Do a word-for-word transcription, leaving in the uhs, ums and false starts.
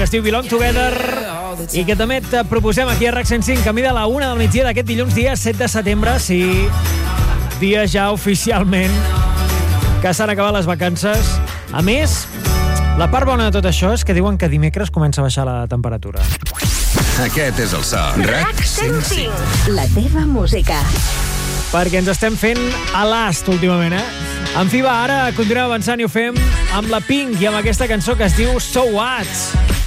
Es diu Belong Together i que també et proposem aquí a RAC cent cinc a mi de la una del migdia d'aquest dilluns, dia set de setembre, sí, dia ja oficialment que s'han acabat les vacances. A més, la part bona de tot això és que diuen que dimecres comença a baixar la temperatura. Aquest és el son. RAC cent cinc. La teva música. Perquè ens estem fent a l'ast últimament, eh? En fi, va, ara continuem avançant i ho fem amb la Pink i amb aquesta cançó que es diu So What.